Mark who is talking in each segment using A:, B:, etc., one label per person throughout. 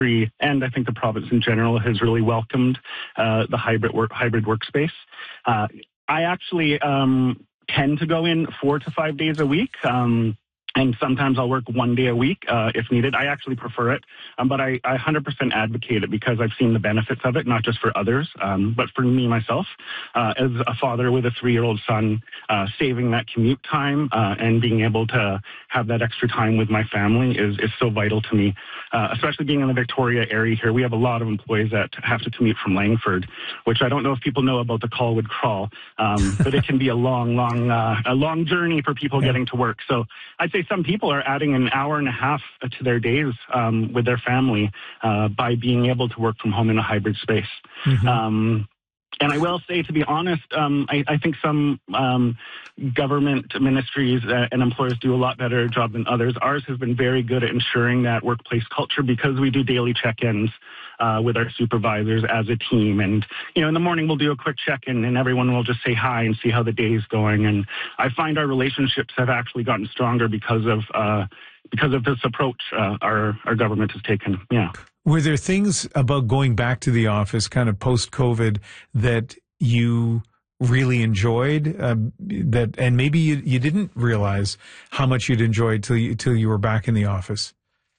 A: and I think the province in general has really welcomed the hybrid workspace. I actually tend to go in 4 to 5 days a week. And sometimes I'll work 1 day a week if needed. I actually prefer it, but I 100% advocate it because I've seen the benefits of it, not just for others, but for me myself. As a father with a 3-year-old son, saving that commute time and being able to have that extra time with my family is so vital to me, especially being in the Victoria area here. We have a lot of employees that have to commute from Langford, which I don't know if people know about the Colwood Crawl, but it can be a long journey for people getting to work. So I'd say some people are adding an hour and a half to their days with their family by being able to work from home in a hybrid space. Mm-hmm. And I will say, to be honest, I think some government ministries and employers do a lot better job than others. Ours has been very good at ensuring that workplace culture because we do daily check-ins with our supervisors as a team. And, in the morning we'll do a quick check-in and everyone will just say hi and see how the day is going. And I find our relationships have actually gotten stronger because of this approach our government has taken. Yeah.
B: Were there things about going back to the office kind of post-COVID that you really enjoyed and maybe you didn't realize how much you'd enjoyed till you were back in the office?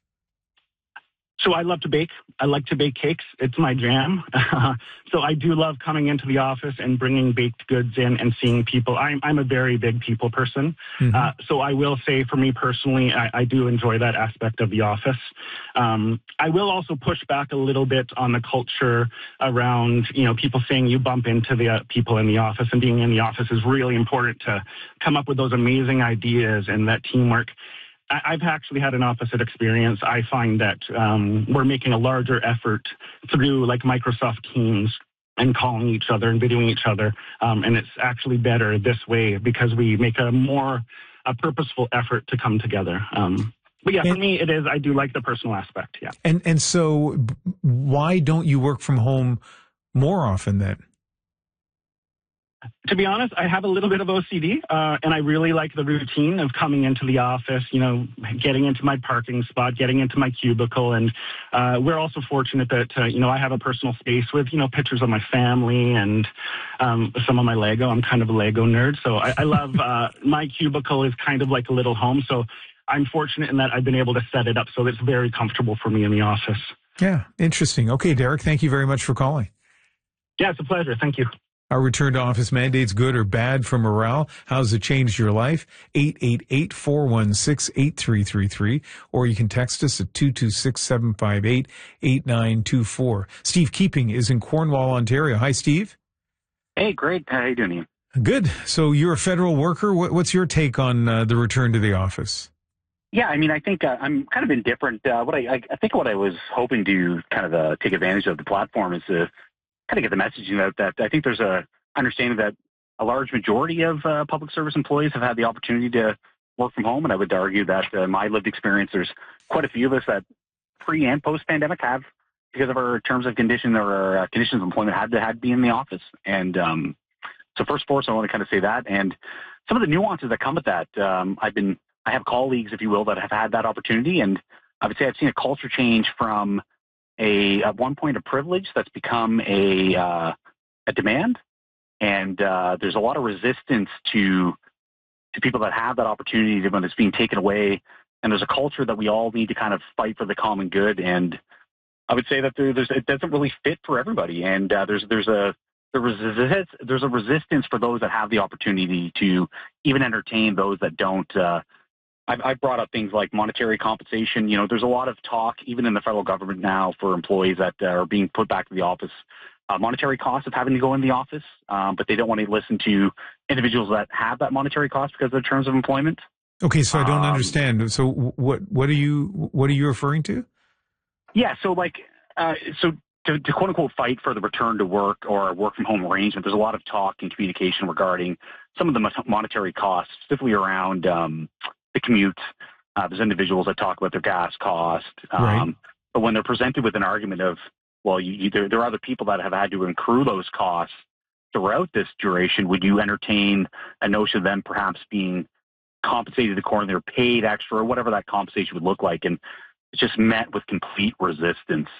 A: So I love to bake. I like to bake cakes. It's my jam. So I do love coming into the office and bringing baked goods in and seeing people. I'm a very big people person. Mm-hmm. So I will say for me personally, I do enjoy that aspect of the office. I will also push back a little bit on the culture around, people saying you bump into the people in the office, and being in the office is really important to come up with those amazing ideas and that teamwork. I've actually had an opposite experience. I find that we're making a larger effort through like Microsoft Teams and calling each other and videoing each other. And it's actually better this way because we make a purposeful effort to come together. But yeah, for me, it is. I do like the personal aspect. Yeah.
B: And so why don't you work from home more often then?
A: To be honest, I have a little bit of OCD, and I really like the routine of coming into the office, getting into my parking spot, getting into my cubicle. And we're also fortunate that, I have a personal space with, pictures of my family and some of my Lego. I'm kind of a Lego nerd. So I love my cubicle is kind of like a little home. So I'm fortunate in that I've been able to set it up so it's very comfortable for me in the office.
B: Yeah, interesting. Okay, Derek, thank you very much for calling.
A: Yeah, it's a pleasure. Thank you.
B: Are return to office mandates good or bad for morale? How's it changed your life? 888-416-8333. Or you can text us at 226-758-8924. Steve Keeping is in Cornwall, Ontario. Hi, Steve.
C: Hey, great. How are you doing?
B: Good. So you're a federal worker. What's your take on the return to the office?
C: Yeah, I think I'm kind of indifferent. I think what I was hoping to kind of take advantage of the platform is to kind of get the messaging out that I think there's a understanding that a large majority of public service employees have had the opportunity to work from home. And I would argue that my lived experience, there's quite a few of us that pre and post pandemic have, because of our terms of condition or our conditions of employment, had to be in the office. And so first, I want to kind of say that. And some of the nuances that come with that, I have colleagues, if you will, that have had that opportunity. And I would say I've seen a culture change from at one point a privilege that's become a demand, and there's a lot of resistance to people that have that opportunity when it's being taken away. And there's a culture that we all need to kind of fight for the common good. And I would say that it doesn't really fit for everybody. And there's a resistance for those that have the opportunity to even entertain those that don't. I've brought up things like monetary compensation. There's a lot of talk, even in the federal government now, for employees that are being put back to the office. Monetary costs of having to go in the office, but they don't want to listen to individuals that have that monetary cost because of their terms of employment.
B: Okay, so I don't understand. So what are you referring to?
C: Yeah, so to quote unquote fight for the return to work or work from home arrangement, there's a lot of talk and communication regarding some of the monetary costs, specifically around the commute. There's individuals that talk about their gas cost,
B: right.
C: But when they're presented with an argument of, well, there are other people that have had to accrue those costs throughout this duration, would you entertain a notion of them perhaps being compensated accordingly or paid extra or whatever that compensation would look like? And it's just met with complete resistance.